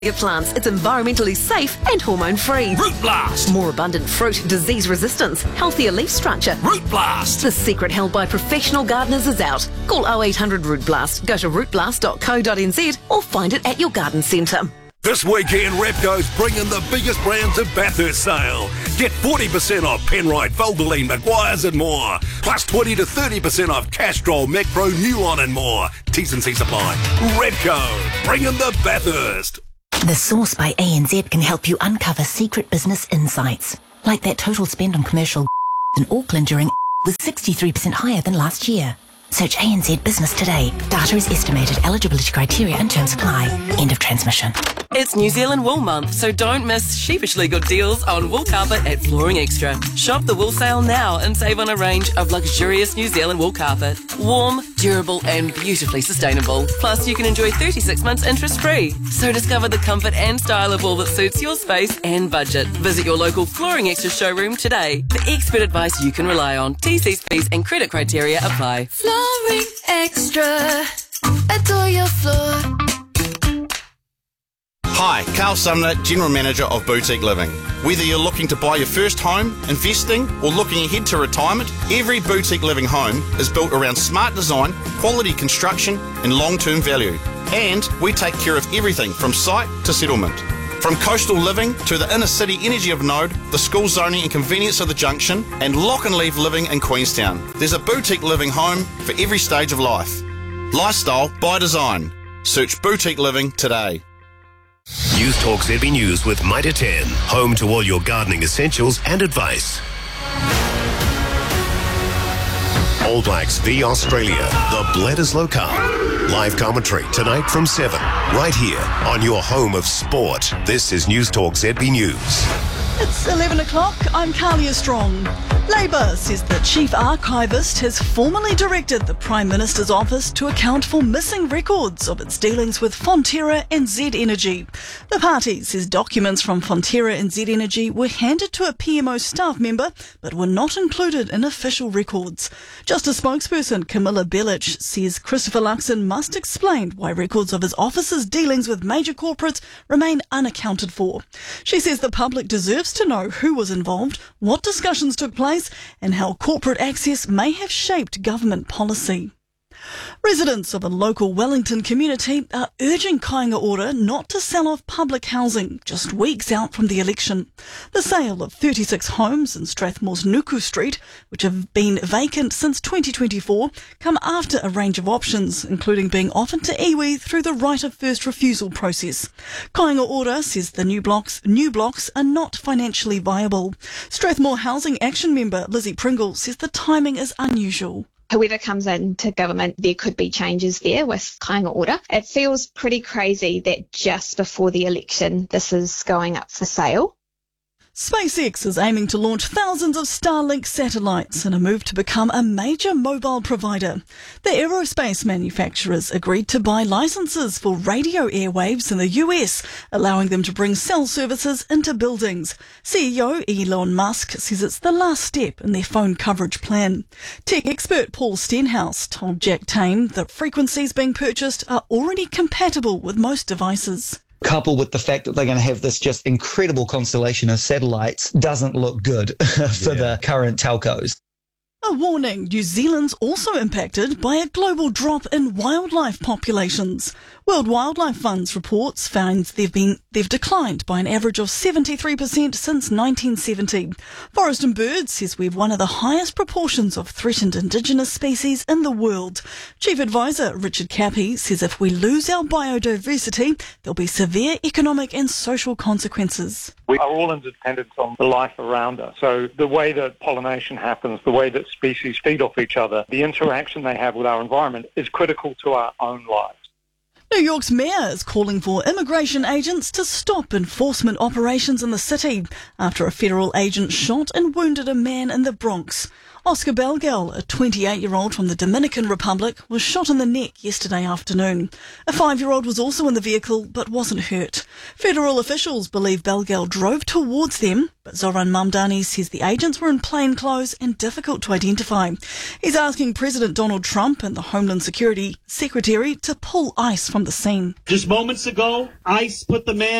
plants. It's environmentally safe and hormone-free. Root Blast! More abundant fruit, disease resistance, healthier leaf structure. Root Blast! The secret held by professional gardeners is out. Call 0800 Root Blast, go to rootblast.co.nz or find it at your garden centre. This weekend, Repco's bringing the biggest brands at Bathurst sale. Get 40% off Penrite, Valvoline, Maguire's and more. Plus 20 to 30% off Castrol, Macpro, Nulon and more. T's and C's apply. Repco, bringing the Bathurst. The Source by ANZ can help you uncover secret business insights, like that total spend on commercial in Auckland during was 63% higher than last year. Search ANZ Business today. Data is estimated. Eligibility criteria and terms apply. End of transmission. It's New Zealand Wool Month, so don't miss sheepishly good deals on wool carpet at Flooring Extra. Shop the wool sale now and save on a range of luxurious New Zealand wool carpet. Warm, durable and beautifully sustainable. Plus, you can enjoy 36 months interest-free. So discover the comfort and style of wool that suits your space and budget. Visit your local Flooring Extra showroom today for expert advice you can rely on. T's, P's and credit criteria apply. Flooring Extra. Adore your floor. Hi, Carl Sumner, General Manager of Boutique Living. Whether you're looking to buy your first home, investing, or looking ahead to retirement, every Boutique Living home is built around smart design, quality construction, and long-term value. And we take care of everything from site to settlement. From coastal living to the inner city energy of Node, the school zoning and convenience of the Junction, and lock and leave living in Queenstown. There's a Boutique Living home for every stage of life. Lifestyle by design. Search Boutique Living today. News Talk ZB News with Mitre 10, home to all your gardening essentials and advice. All Blacks v Australia, the Bledisloe Cup. Live commentary tonight from 7, right here on your home of sport. This is News Talk ZB News. It's 11 o'clock. I'm Carlia Strong. Labour says the Chief Archivist has formally directed the Prime Minister's office to account for missing records of its dealings with Fonterra and Z Energy. The party says documents from Fonterra and Z Energy were handed to a PMO staff member but were not included in official records. Justice spokesperson Camilla Bellich says Christopher Luxon must explain why records of his office's dealings with major corporates remain unaccounted for. She says the public deserves to know who was involved, what discussions took place, and how corporate access may have shaped government policy. Residents of a local Wellington community are urging Kāinga Ora not to sell off public housing just weeks out from the election. The sale of 36 homes in Strathmore's Nuku Street, which have been vacant since 2024, come after a range of options, including being offered to iwi through the right of first refusal process. Kāinga Ora says the new blocks are not financially viable. Strathmore Housing Action member Lizzie Pringle says the timing is unusual. Whoever comes into government, there could be changes there with Kāinga Ora. It feels pretty crazy that just before the election, this is going up for sale. SpaceX is aiming to launch thousands of Starlink satellites in a move to become a major mobile provider. The aerospace manufacturers agreed to buy licenses for radio airwaves in the US, allowing them to bring cell services into buildings. CEO Elon Musk says it's the last step in their phone coverage plan. Tech expert Paul Stenhouse told Jack Tame that frequencies being purchased are already compatible with most devices. Coupled with the fact that they're going to have this just incredible constellation of satellites, doesn't look good for the current telcos. A warning, New Zealand's also impacted by a global drop in wildlife populations. World Wildlife Fund's reports found they've declined by an average of 73% since 1970. Forest and Birds says we have one of the highest proportions of threatened indigenous species in the world. Chief Advisor Richard Cappy says if we lose our biodiversity, there'll be severe economic and social consequences. We are all interdependent on the life around us. So the way that pollination happens, the way that species feed off each other, the interaction they have with our environment is critical to our own lives. New York's mayor is calling for immigration agents to stop enforcement operations in the city after a federal agent shot and wounded a man in the Bronx. Oscar Belgel, a 28-year-old from the Dominican Republic, was shot in the neck yesterday afternoon. A 5-year-old was also in the vehicle but wasn't hurt. Federal officials believe Belgel drove towards them, but Zoran Mamdani says the agents were in plain clothes and difficult to identify. He's asking President Donald Trump and the Homeland Security Secretary to pull ICE from the scene. Just moments ago, ICE put the man